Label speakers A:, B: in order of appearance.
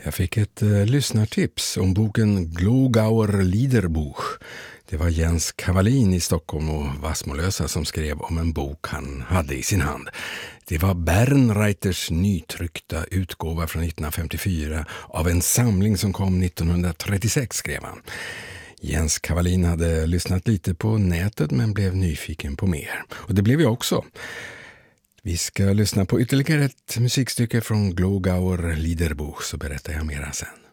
A: Jag fick ett lyssnartips om boken Glogauer Liederbuch. Det var Jens Kavalin i Stockholm och Vassmolösa som skrev om en bok han hade i sin hand. Det var Bernreiters nytryckta utgåva från 1954 av en samling som kom 1936, skrev han. Jens Kavalin hade lyssnat lite på nätet men blev nyfiken på mer. Och det blev jag också. Vi ska lyssna på ytterligare ett musikstycke från Glogauer Liederbuch, så berättar jag mera sen.